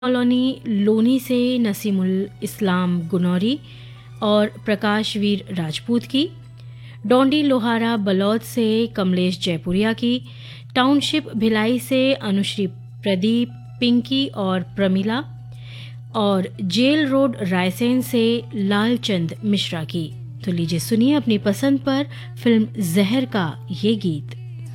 Colony Loni से नसीमुल इस्लाम गुनौरी और प्रकाश वीर राजपूत की, डोंडी लोहारा बलौद से कमलेश जयपुरिया की, टाउनशिप भिलाई से अनुश्री प्रदीप, पिंकी और प्रमिला, और जेल रोड रायसेन से लालचंद मिश्रा की। तो लीजिए सुनिए अपनी पसंद पर फिल्म जहर का ये गीत।